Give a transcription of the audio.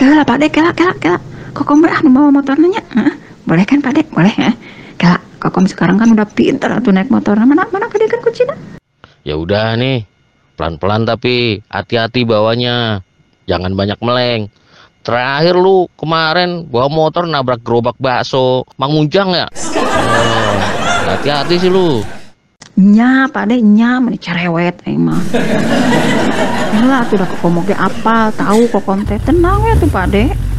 Kela Pak De, kela. Kokom ah nu bawa motor nanya. Boleh kan Pak De? Boleh ya. Kela, Kokom sekarang kan udah pinter atuh naik motor. Mana Pak De kan kucina? Ya udah nih, pelan-pelan tapi hati-hati bawanya. Jangan banyak meleng. Terakhir lu kemarin bawa motor nabrak gerobak bakso Mang Munjang ya. Hati-hati sih lu. Nya Pak De, nya meni cerewet emang. Lah tuh udah Kokom oge apal, tahu Kokom teh tenang ya tuh Pak De.